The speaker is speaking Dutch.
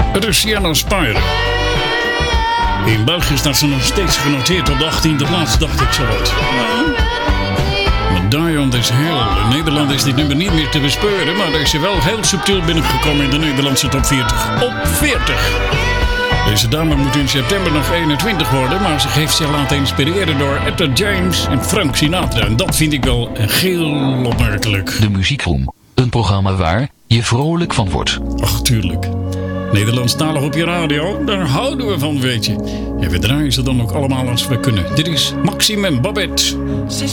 Het is Sienna Spire. In België staat ze nog steeds genoteerd op de 18e plaats, dacht ik zo wat. Maar Die on This Hill. In Nederland is dit nummer niet meer te bespeuren, maar er is wel heel subtiel binnengekomen in de Nederlandse top 40. Op 40! Deze dame moet in september nog 21 worden, maar ze heeft zich laten inspireren door Etta James en Frank Sinatra. En dat vind ik wel heel opmerkelijk. De Muziekroom. Een programma waar je vrolijk van wordt. Ach, tuurlijk. Nederlandstalig op je radio, daar houden we van, weet je. En we draaien ze dan ook allemaal als we kunnen. Dit is Maxime en Babette.